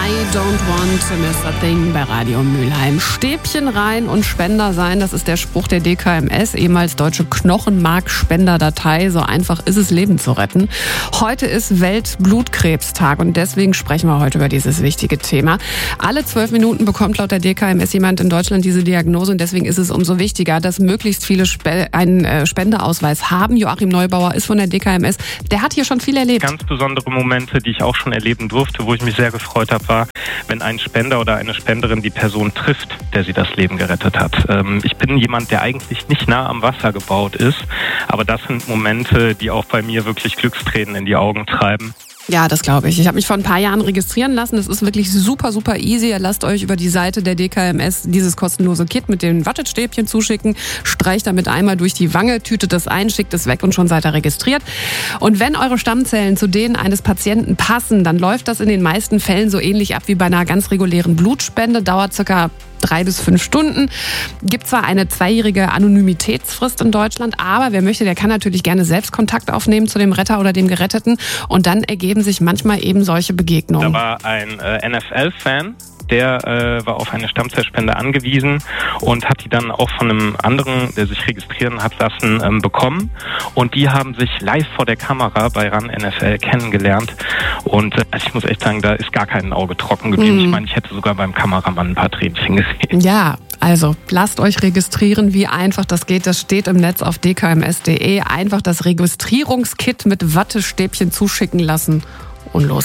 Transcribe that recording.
I don't want to miss a thing bei Radio Mülheim. Stäbchen rein und Spender sein, das ist der Spruch der DKMS, ehemals Deutsche Knochenmarkspenderdatei. So einfach ist es, Leben zu retten. Heute ist Weltblutkrebstag und deswegen sprechen wir heute über dieses wichtige Thema. Alle 12 Minuten bekommt laut der DKMS jemand in Deutschland diese Diagnose und deswegen ist es umso wichtiger, dass möglichst viele einen Spendeausweis haben. Joachim Neubauer ist von der DKMS. Der hat hier schon viel erlebt. Ganz besondere Momente, die ich auch schon erleben durfte, wo ich mich sehr gefreut habe, war, wenn ein Spender oder eine Spenderin die Person trifft, der sie das Leben gerettet hat. Ich bin jemand, der eigentlich nicht nah am Wasser gebaut ist, aber das sind Momente, die auch bei mir wirklich Glückstränen in die Augen treiben. Ja, das glaube ich. Ich habe mich vor ein paar Jahren registrieren lassen. Das ist wirklich super, super easy. Ihr lasst euch über die Seite der DKMS dieses kostenlose Kit mit den Wattestäbchen zuschicken, streicht damit einmal durch die Wange, tütet das ein, schickt es weg und schon seid ihr registriert. Und wenn eure Stammzellen zu denen eines Patienten passen, dann läuft das in den meisten Fällen so ähnlich ab wie bei einer ganz regulären Blutspende, dauert circa 3 bis 5 Stunden. Gibt zwar eine 2-jährige Anonymitätsfrist in Deutschland, aber wer möchte, der kann natürlich gerne selbst Kontakt aufnehmen zu dem Retter oder dem Geretteten und dann ergeben sich manchmal eben solche Begegnungen. Da war ein NFL-Fan, der war auf eine Stammzellspende angewiesen und hat die dann auch von einem anderen, der sich registrieren hat lassen, bekommen. Und die haben sich live vor der Kamera bei RAN NFL kennengelernt. Und ich muss echt sagen, da ist gar kein Auge trocken geblieben. Ich meine, ich hätte sogar beim Kameramann ein paar Tränchen gesehen. Ja, also lasst euch registrieren, wie einfach das geht. Das steht im Netz auf dkms.de. Einfach das Registrierungskit mit Wattestäbchen zuschicken lassen und los